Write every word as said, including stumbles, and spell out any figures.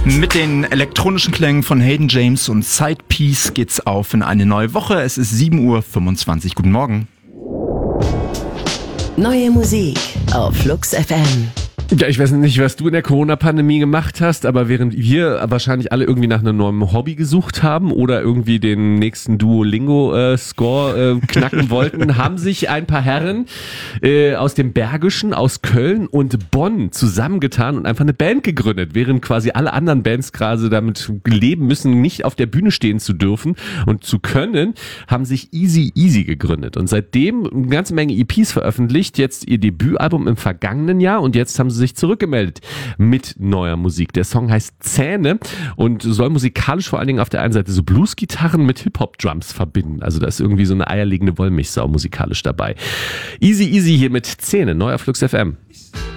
Mit den elektronischen Klängen von Hayden James und Sidepiece geht's auf in eine neue Woche. Es ist sieben Uhr fünfundzwanzig. Guten Morgen. Neue Musik auf Flux F M. Ja, ich weiß nicht, was du in der Corona-Pandemie gemacht hast, aber während wir wahrscheinlich alle irgendwie nach einem neuen Hobby gesucht haben oder irgendwie den nächsten Duolingo-Score äh, knacken wollten, haben sich ein paar Herren äh, aus dem Bergischen, aus Köln und Bonn zusammengetan und einfach eine Band gegründet, während quasi alle anderen Bands gerade damit leben müssen, nicht auf der Bühne stehen zu dürfen und zu können, haben sich Easy Easy gegründet und seitdem eine ganze Menge E Ps veröffentlicht, jetzt ihr Debütalbum im vergangenen Jahr und jetzt haben sie sich zurückgemeldet mit neuer Musik. Der Song heißt Zähne und soll musikalisch vor allen Dingen auf der einen Seite so Bluesgitarren mit Hip-Hop-Drums verbinden. Also da ist irgendwie so eine eierlegende Wollmilchsau musikalisch dabei. Easy Easy hier mit Zähne, neu auf Flux F M.